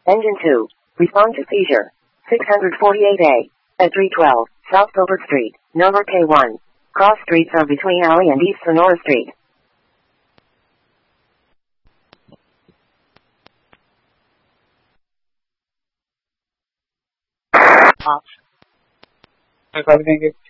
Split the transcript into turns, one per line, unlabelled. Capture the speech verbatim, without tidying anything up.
Engine two. Respond to seizure. six forty-eight A. At three twelve. South Gilbert Street. Number K one. Cross streets are between Alley and East Sonora Street.
हाँ मैं कर देंगे